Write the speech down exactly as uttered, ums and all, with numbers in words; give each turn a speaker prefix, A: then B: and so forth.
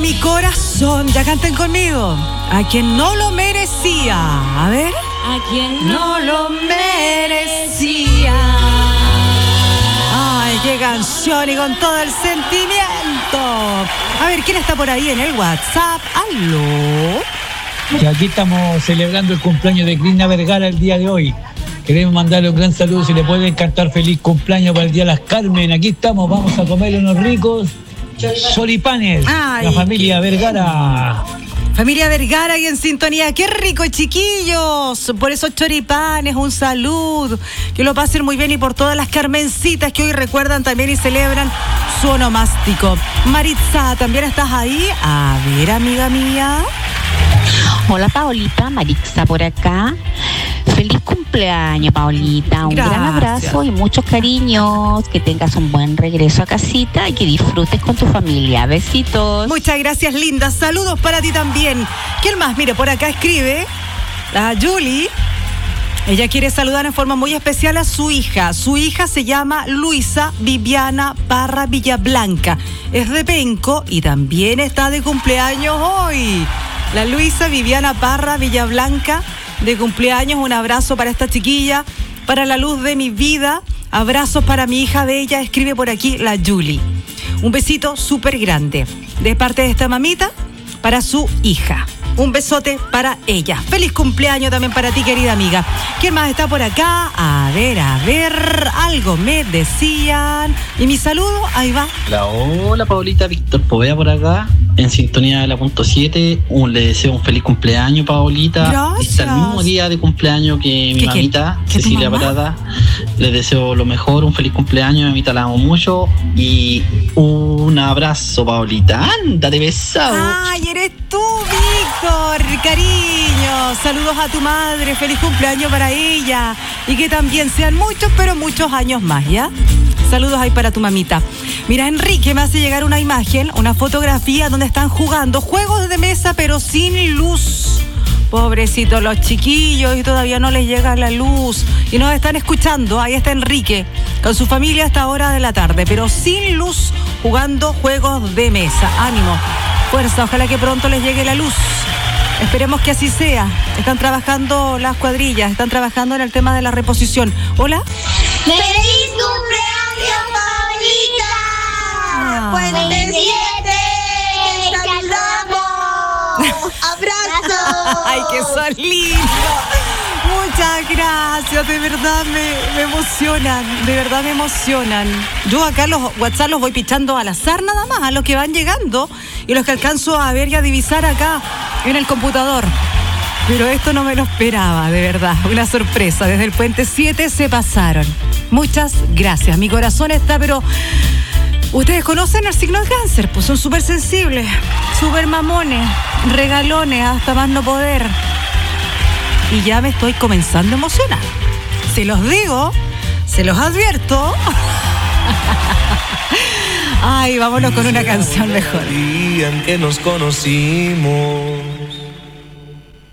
A: mi corazón. Ya canten conmigo. A quien no lo merecía. A ver.
B: A quien no lo merecía.
A: Ay, qué canción y con todo el sentimiento. A ver, ¿quién está por ahí en el WhatsApp? ¿Aló?
C: Y aquí estamos celebrando el cumpleaños de Krishna Vergara el día de hoy. Queremos mandarle un gran saludo, si le pueden cantar feliz cumpleaños para el Día de las Carmen. Aquí estamos, vamos a comer unos ricos choripanes.
A: Ay,
C: la familia Vergara.
A: Familia Vergara y en sintonía. ¡Qué rico, chiquillos! Por esos choripanes, un saludo. Que lo pasen muy bien y por todas las carmencitas que hoy recuerdan también y celebran su onomástico. Maritza, ¿también estás ahí? A ver, amiga mía.
D: Hola, Paolita, Maritza por acá. Feliz cumpleaños, Paolita. Un
A: Gracias.
D: gran abrazo y muchos cariños. Que tengas un buen regreso a casita y que disfrutes con tu familia. Besitos.
A: Muchas gracias, linda. Saludos para ti también. ¿Quién más? Mire, por acá escribe la Julie. Ella quiere saludar en forma muy especial a su hija. Su hija se llama Luisa Viviana Parra Villablanca. Es de Penco y también está de cumpleaños hoy. La Luisa Viviana Parra Villablanca de cumpleaños. Un abrazo para esta chiquilla, para la luz de mi vida. Abrazos para mi hija bella. Escribe por aquí la Julie. Un besito súper grande de parte de esta mamita para su hija. Un besote para ella. Feliz cumpleaños también para ti, querida amiga. ¿Quién más está por acá? A ver, a ver. Algo me decían. Y mi saludo, ahí va.
E: Hola, hola, Paolita. Víctor Povea por acá, en sintonía de la punto siete. Un, le deseo un feliz cumpleaños, Paolita.
A: Gracias.
E: Está el mismo día de cumpleaños que mi
A: ¿Qué,
E: mamita,
A: qué? ¿Qué
E: Cecilia
A: tu mamá?
E: Parada. Les deseo lo mejor, un feliz cumpleaños. Mi mamita la amo mucho. Y un abrazo, Paolita. Ándate, besado.
A: ¡Ay, eres tú, Víctor! Cariño, saludos a tu madre, feliz cumpleaños para ella y que también sean muchos, pero muchos años más, ¿ya? Saludos ahí para tu mamita. Mira, Enrique me hace llegar una imagen, una fotografía donde están jugando juegos de mesa, pero sin luz. Pobrecitos los chiquillos y todavía no les llega la luz y nos están escuchando. Ahí está Enrique con su familia a esta hora de la tarde, pero sin luz, jugando juegos de mesa. Ánimo, fuerza, ojalá que pronto les llegue la luz. Esperemos que así sea. Están trabajando las cuadrillas, están trabajando en el tema de la reposición. ¿Hola?
F: ¡Feliz cumpleaños, Paolita!
A: Ah.
F: ¡Puente siete! ¡Saludamos! ¡Abrazo!
A: ¡Ay, que son lindos! Muchas gracias, de verdad me, me emocionan, de verdad me emocionan. Yo acá los WhatsApp los voy pichando al azar nada más, a los que van llegando y los que alcanzo a ver y a divisar acá en el computador. Pero esto no me lo esperaba, de verdad, una sorpresa. Desde el Puente siete se pasaron. Muchas gracias, mi corazón está, pero... Ustedes conocen el signo de cáncer, pues son súper sensibles, súper mamones, regalones, hasta más no poder. Y ya me estoy comenzando a emocionar. Se los digo, se los advierto. Ay, vámonos con una canción mejor.
G: El día en que nos conocimos.